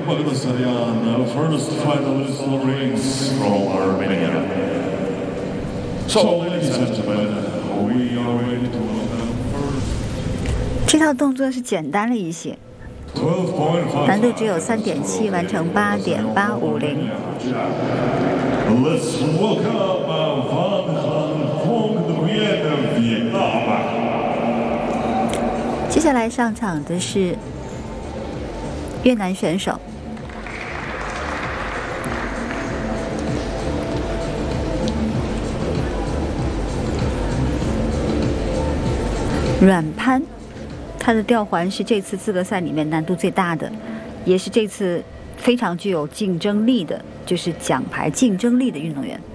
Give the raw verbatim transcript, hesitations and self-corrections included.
Bagdasaryan, first finalist rings from Armenia. So, ladies and gentlemen, we are ready to welcome first. 这套动作是简单了一些，难度只有三点七，完成八点八五零。 Let's welcome Van Hong Nguyen, Vietnam. 接下来上场的是越南选手。阮潘，他的吊环是这次资格赛里面难度最大的，也是这次非常具有竞争力的，就是奖牌竞争力的运动员。